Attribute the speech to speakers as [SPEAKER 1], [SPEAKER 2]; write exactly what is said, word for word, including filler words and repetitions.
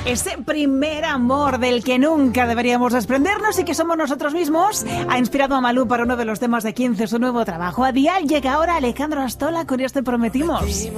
[SPEAKER 1] Ese primer amor del que nunca deberíamos desprendernos y que somos nosotros mismos ha inspirado a Malú para uno de los temas de quince, su nuevo trabajo. A Dial llega ahora Alejandro Astola con este Prometimos.